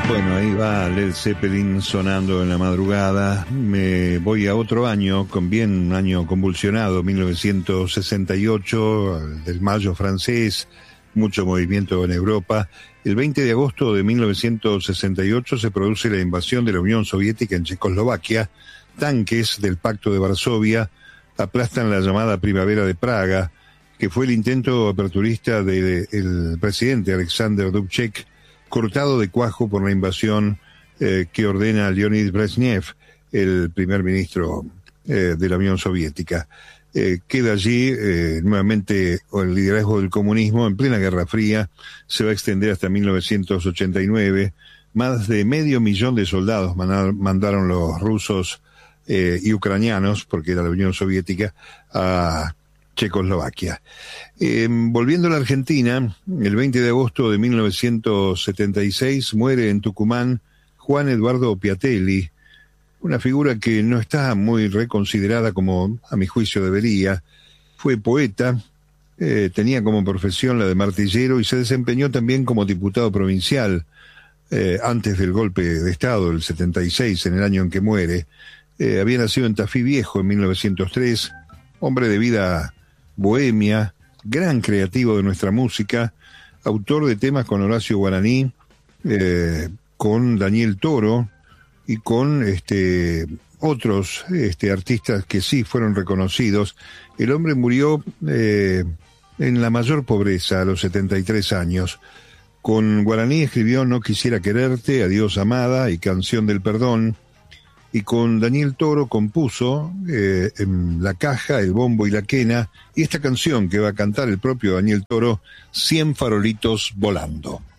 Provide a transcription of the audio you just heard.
Bueno, ahí va Led Zeppelin sonando en la madrugada. Me voy a otro año, un año convulsionado, 1968, del Mayo francés, mucho movimiento en Europa. El 20 de agosto de 1968 se produce la invasión de la Unión Soviética en Checoslovaquia. Tanques del Pacto de Varsovia aplastan la llamada Primavera de Praga, que fue el intento aperturista del presidente Alexander Dubček, cortado de cuajo por la invasión que ordena Leonid Brezhnev, el primer ministro de la Unión Soviética. Queda allí nuevamente el liderazgo del comunismo en plena Guerra Fría, se va a extender hasta 1989. Más de 500.000 de soldados mandaron los rusos y ucranianos, porque era la Unión Soviética, a Checoslovaquia. Volviendo a la Argentina, el 20 de agosto de 1976 muere en Tucumán Juan Eduardo Piatelli, una figura que no está muy reconsiderada como a mi juicio debería. Fue poeta, tenía como profesión la de martillero y se desempeñó también como diputado provincial antes del golpe de Estado, el 76, en el año en que muere. Había nacido en Tafí Viejo en 1903, hombre de vida bohemia, gran creativo de nuestra música, autor de temas con Horacio Guaraní, con Daniel Toro y con otros artistas que sí fueron reconocidos. El hombre murió en la mayor pobreza a los 73 años. Con Guaraní escribió No quisiera quererte, Adiós amada y Canción del perdón. Y con Daniel Toro compuso en la caja, el bombo y la quena, y esta canción que va a cantar el propio Daniel Toro, 100 farolitos volando.